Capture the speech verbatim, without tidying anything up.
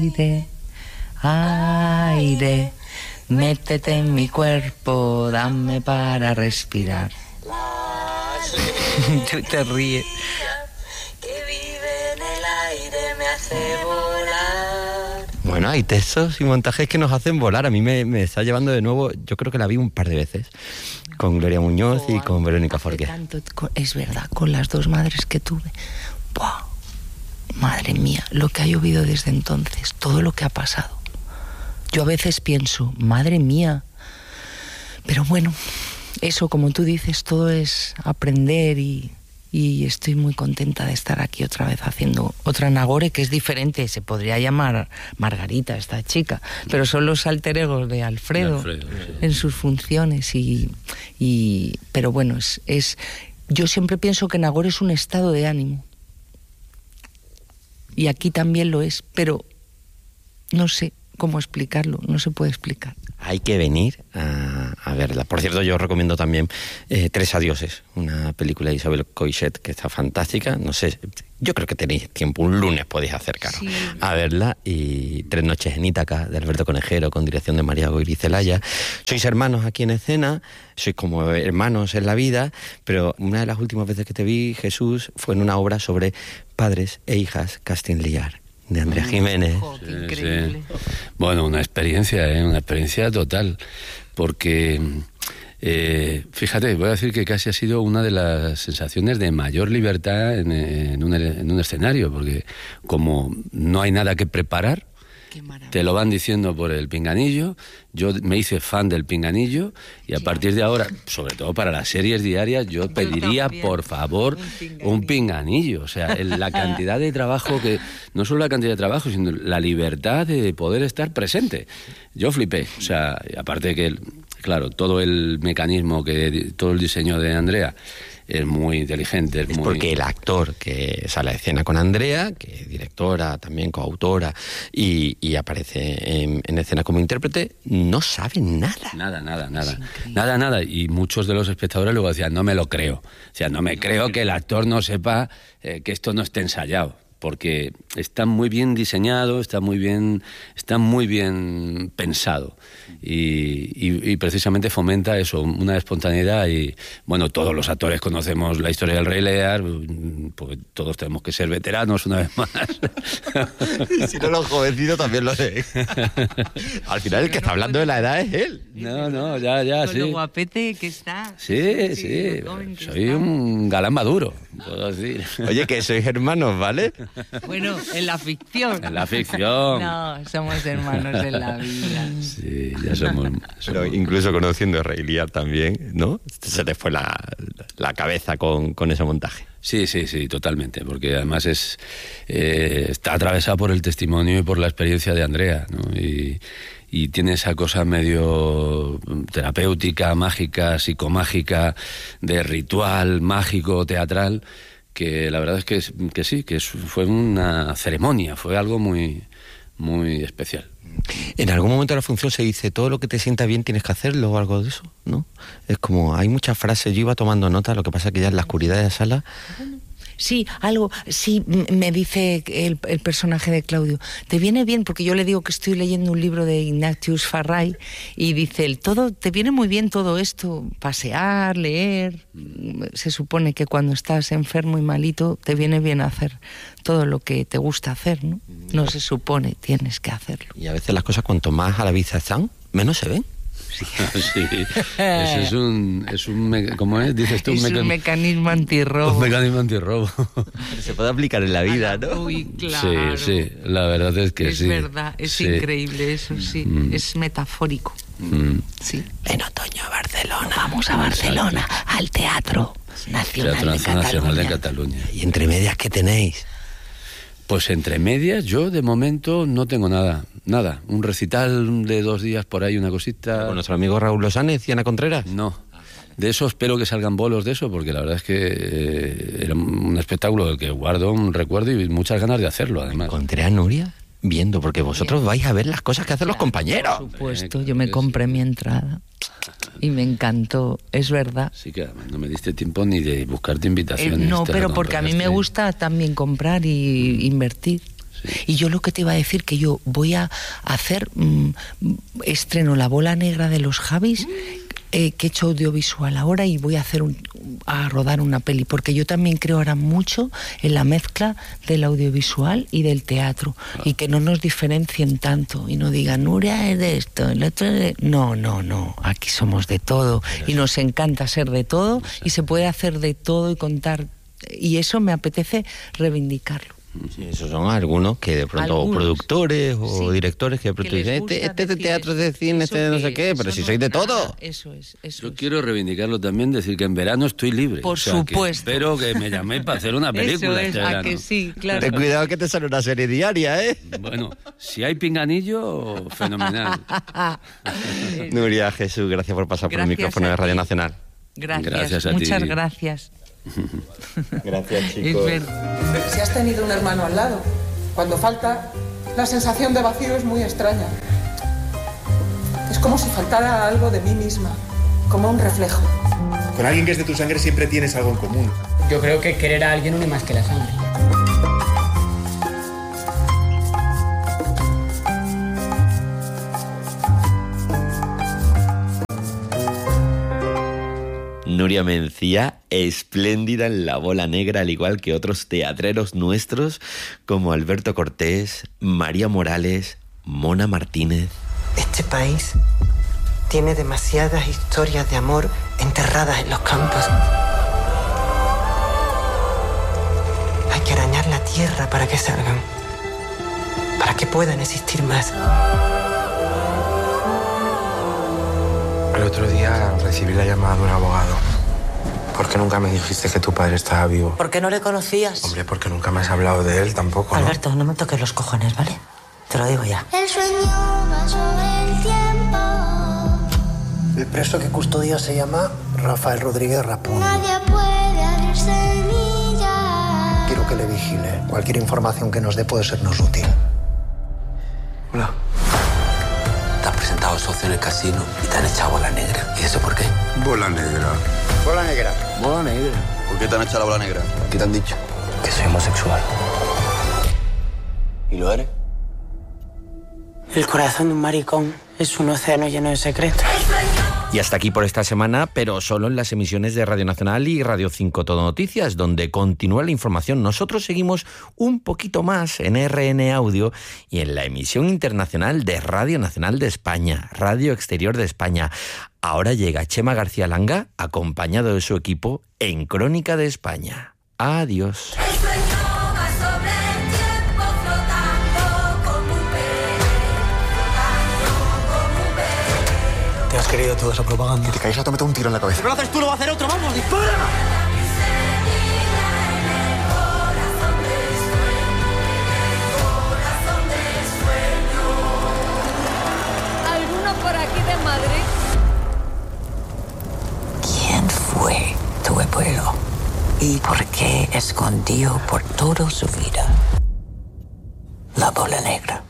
aire, aire, métete en mi cuerpo, dame para respirar. Tú te ríes. Que vive en el aire, me hace volar. Bueno, hay textos y montajes que nos hacen volar. A mí me, me está llevando de nuevo, yo creo que la vi un par de veces, con Gloria Muñoz y con Verónica Forqué. Tanto, es verdad, con las dos madres que tuve. ¡Buah! Madre mía, lo que ha llovido desde entonces, todo lo que ha pasado. Yo a veces pienso, madre mía, pero bueno, eso, como tú dices, todo es aprender y, y estoy muy contenta de estar aquí otra vez haciendo otra Nagore, que es diferente. Se podría llamar Margarita, esta chica, pero son los alter egos de Alfredo, de Alfredo sí. En sus funciones. Y, y, pero bueno, es, es, yo siempre pienso que Nagore es un estado de ánimo. Y aquí también lo es, pero no sé cómo explicarlo, no se puede explicar. Hay que venir a, a verla. Por cierto, yo recomiendo también eh, Tres adioses, una película de Isabel Coixet que está fantástica. No sé, yo creo que tenéis tiempo, un lunes podéis acercaros sí. a verla. Y Tres noches en Ítaca, de Alberto Conejero, con dirección de María Goyri Celaya. Sois hermanos aquí en escena, sois como hermanos en la vida, pero una de las últimas veces que te vi, Jesús, fue en una obra sobre padres e hijas casting liar, de Andrea Jiménez. Oh, qué increíble. Sí, sí. Bueno, una experiencia, ¿eh? Una experiencia total, porque eh, fíjate, voy a decir que casi ha sido una de las sensaciones de mayor libertad en, en, un, en un escenario, porque como no hay nada que preparar, te lo van diciendo por el pinganillo. Yo me hice fan del pinganillo y a sí, partir de ahora, sobre todo para las series diarias, yo, yo pediría también, por favor un pinganillo. un pinganillo. O sea, la cantidad de trabajo que, no solo la cantidad de trabajo, sino la libertad de poder estar presente. Yo flipé. O sea, aparte que, claro, todo el mecanismo, que todo el diseño de Andrea es muy inteligente. Es, es muy... porque el actor que sale a escena con Andrea, que es directora, también coautora, y, y aparece en, en escena como intérprete, no sabe nada. Nada, nada, nada. Nada, nada. Y muchos de los espectadores luego decían, no me lo creo. O sea, no me creo que el actor no sepa eh, que esto no esté ensayado. Porque está muy bien diseñado, está muy bien, está muy bien pensado y, y, y precisamente fomenta eso, una espontaneidad. Y bueno, todos los actores conocemos la historia del Rey Lear, porque todos tenemos que ser veteranos una vez más. Y si no, los jovencitos también lo sé. Al final el que está hablando de la edad es él. No, no, ya, ya, con sí. Lo guapete que está. Sí, sí, sí. Soy está. un galán maduro, puedo decir. Oye, que sois hermanos, ¿vale? Bueno, en la ficción. En la ficción. No, somos hermanos en la vida. Sí, ya somos. somos... Pero incluso conociendo a Rey Lear también, ¿no? Se te fue la, la cabeza con, con ese montaje. Sí, sí, sí, totalmente, porque además es eh, está atravesado por el testimonio y por la experiencia de Andrea, ¿no? Y, y tiene esa cosa medio terapéutica, mágica, psicomágica, de ritual, mágico, teatral, que la verdad es que, que sí, que fue una ceremonia, fue algo muy, muy especial. En algún momento de la función se dice, todo lo que te sienta bien tienes que hacerlo o algo de eso, ¿no? Es como, hay muchas frases, yo iba tomando nota, lo que pasa es que ya en la oscuridad de la sala... Sí, algo, sí, me dice el, el personaje de Claudio, te viene bien, porque yo le digo que estoy leyendo un libro de Ignatius Farray, y dice, el todo, te viene muy bien todo esto, pasear, leer, se supone que cuando estás enfermo y malito, te viene bien hacer todo lo que te gusta hacer, ¿no? No se supone, tienes que hacerlo. Y a veces las cosas cuanto más a la vista están, menos se ven. Sí, sí. Eso es un, es un, ¿cómo es? Dices tú, es un, mecan... un mecanismo antirrobo. Un mecanismo antirrobo. Se puede aplicar en la vida, ¿no? Uy, claro. Sí, sí, la verdad es que es sí. Es verdad, es sí. increíble eso, sí. Mm. Es metafórico. Mm. Sí. En otoño a Barcelona. Vamos a Barcelona, Exacto. al Teatro Nacional, Teatro de, Cataluña. Nacional de Cataluña. ¿Y entre medias qué tenéis? Pues entre medias yo de momento no tengo nada, nada. Un recital de dos días por ahí, una cosita. ¿Con nuestro amigo Raúl Losánez y Ana Contreras? No. De eso espero que salgan bolos de eso, porque la verdad es que eh, era un espectáculo del que guardo un recuerdo y muchas ganas de hacerlo, además. ¿Encontré a Nuria? Viendo, porque vosotros vais a ver las cosas que hacen los compañeros. Por supuesto, yo me compré mi entrada y me encantó, es verdad. Sí, que además no me diste tiempo ni de buscarte invitaciones. Eh, no, pero porque a mí me gusta también comprar y invertir. Sí. Y yo lo que te iba a decir, que yo voy a hacer, mmm, estreno La Bola Negra de los Javis, eh, que he hecho audiovisual ahora, y voy a hacer un, a rodar una peli, porque yo también creo ahora mucho en la mezcla del audiovisual y del teatro, ah. y que no nos diferencien tanto y no digan Nuria es de esto, el otro es de... no, no, no, aquí somos de todo y nos encanta ser de todo y se puede hacer de todo y contar, y eso me apetece reivindicarlo. Sí, esos son algunos que de pronto, algunos. o productores o sí, directores que de pronto dicen, este, este de teatro, de cine, este de no sé qué, pero si no sois de nada, todo. Eso es, eso Yo es. quiero reivindicarlo también, decir que en verano estoy libre. Por o sea, supuesto. Que espero que me llaméis para hacer una película. Eso es, este a verano. que sí, claro. Ten cuidado que te sale una serie diaria, ¿eh? Bueno, si hay pinganillo, fenomenal. Nuria, Jesús, gracias por pasar gracias por el micrófono de Radio Nacional. Gracias, gracias a muchas ti. gracias. Gracias, chicos. Si has tenido un hermano al lado, cuando falta, la sensación de vacío es muy extraña. Es como si faltara algo de mí misma, como un reflejo. Con alguien que es de tu sangre siempre tienes algo en común. Yo creo que querer a alguien une más que la sangre. Nuria Mencía, espléndida en La Bola Negra, al igual que otros teatreros nuestros como Alberto Cortés, María Morales, Mona Martínez. Este país tiene demasiadas historias de amor enterradas en los campos. Hay que arañar la tierra para que salgan, para que puedan existir más. El otro día recibí la llamada de un abogado. ¿Por qué nunca me dijiste que tu padre estaba vivo? ¿Por qué no le conocías? Hombre, porque nunca me has hablado de él tampoco, ¿no? Alberto, no me toques los cojones, ¿vale? Te lo digo ya. El sueño va sobre el tiempo. El preso que custodia se llama Rafael Rodríguez Rapón. Nadie puede abrir semillas. Quiero que le vigile. Cualquier información que nos dé puede sernos útil. Hola. Te has presentado socio en el casino y te han echado bola negra. ¿Y eso por qué? Bola negra. Bola negra. Bola negra. ¿Por qué te han echado la bola negra? ¿Qué te han dicho? Que soy homosexual. ¿Y lo eres? El corazón de un maricón es un océano lleno de secretos. Y hasta aquí por esta semana, pero solo en las emisiones de Radio Nacional y Radio cinco Todo Noticias, donde continúa la información. Nosotros seguimos un poquito más en R N Audio y en la emisión internacional de Radio Nacional de España, Radio Exterior de España. Ahora llega Chema García Langa, acompañado de su equipo, en Crónica de España. Adiós. ¿Te has querido toda esa propaganda? Que te caes a te meto un tiro en la cabeza. Si no lo haces tú, lo va a hacer otro. ¡Vamos, dispara! ¿Alguno por aquí de Madrid? ¿Quién fue tu abuelo? ¿Y por qué escondió por toda su vida la bola negra?